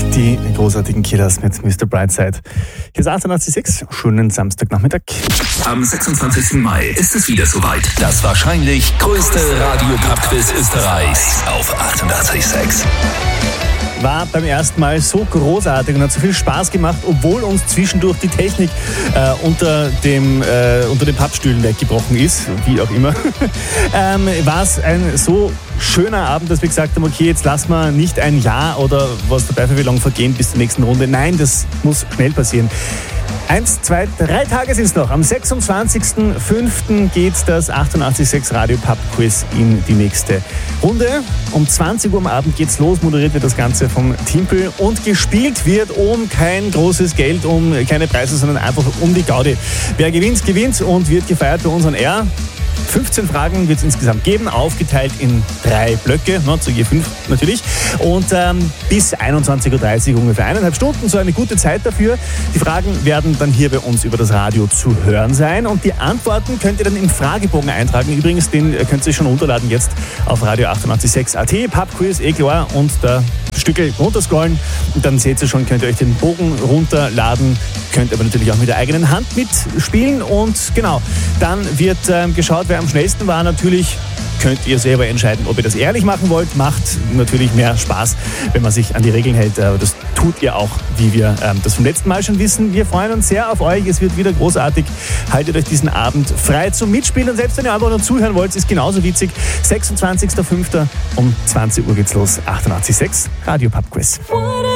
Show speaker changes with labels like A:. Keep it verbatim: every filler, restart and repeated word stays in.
A: Die großartigen Killers mit Mister Brightside. Hier ist achtundachtzig Komma sechs. Schönen Samstagnachmittag.
B: Am sechsundzwanzigsten Mai ist es wieder soweit. Das wahrscheinlich größte Radio-Pub-Quiz Österreichs auf achtundachtzig Komma sechs.
A: War beim ersten Mal so großartig und hat so viel Spaß gemacht, obwohl uns zwischendurch die Technik äh, unter, dem, äh, unter den Pappstühlen weggebrochen ist, wie auch immer. ähm, war es ein so schöner Abend, dass wir gesagt haben, okay, jetzt lassen wir nicht ein Jahr oder was dabei für wie lange vergehen bis zur nächsten Runde. Nein, das muss schnell passieren. Eins, zwei, drei Tage sind es noch. Am sechsundzwanzigsten fünften geht das achtundachtzig Komma sechs Radio Pub Quiz in die nächste Runde. Um zwanzig Uhr am Abend geht's los, moderiert wird das Ganze vom Timpel und gespielt wird um kein großes Geld, um keine Preise, sondern einfach um die Gaudi. Wer gewinnt, gewinnt und wird gefeiert bei uns on Air. fünfzehn Fragen wird es insgesamt geben, aufgeteilt in drei Blöcke, ne, zu je fünf natürlich. Und ähm, bis einundzwanzig Uhr dreißig ungefähr eineinhalb Stunden, so eine gute Zeit dafür. Die Fragen werden dann hier bei uns über das Radio zu hören sein und die Antworten könnt ihr dann im Fragebogen eintragen. Übrigens, den könnt ihr schon runterladen jetzt auf Radio achtundachtzig Komma sechs Punkt at, Pubquiz, eh klar, und da Stücke runterscrollen und dann seht ihr schon, könnt ihr euch den Bogen runterladen, könnt aber natürlich auch mit der eigenen Hand mitspielen und genau, dann wird ähm, geschaut, wer am schnellsten war. Natürlich könnt ihr selber entscheiden, ob ihr das ehrlich machen wollt. Macht natürlich mehr Spaß, wenn man sich an die Regeln hält. Aber das tut ihr auch, wie wir ähm, das vom letzten Mal schon wissen. Wir freuen uns sehr auf euch. Es wird wieder großartig. Haltet euch diesen Abend frei zum Mitspielen. Und selbst wenn ihr einfach nur zuhören wollt, ist genauso witzig. sechsundzwanzigsten fünften um zwanzig Uhr geht's los. achtundachtzig Komma sechs Radio Pub Quiz.